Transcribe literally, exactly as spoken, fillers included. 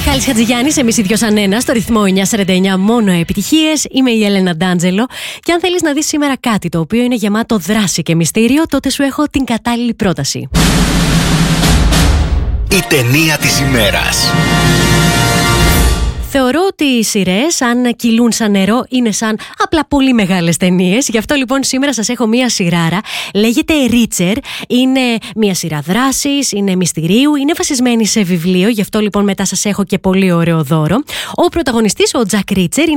Μιχάλης Χατζηγιάννης, εμείς οι δυο σαν ένα, στο ρυθμό εννιά σαράντα εννιά, μόνο επιτυχίες. Είμαι η Έλενα Ντάντζελο. Και αν θέλεις να δεις σήμερα κάτι το οποίο είναι γεμάτο δράση και μυστήριο, τότε σου έχω την κατάλληλη πρόταση. Η ταινία της ημέρας. Θεωρώ ότι οι σειρές, αν κυλούν σαν νερό, είναι σαν απλά πολύ μεγάλες ταινίες. Γι' αυτό λοιπόν σήμερα σας έχω μία σειράρα. Λέγεται Reacher. Είναι μία σειρά δράσης, είναι μυστηρίου, είναι βασισμένη σε βιβλίο. Γι' αυτό λοιπόν μετά σας έχω και πολύ ωραίο δώρο. Ο πρωταγωνιστής, ο Jack Reacher,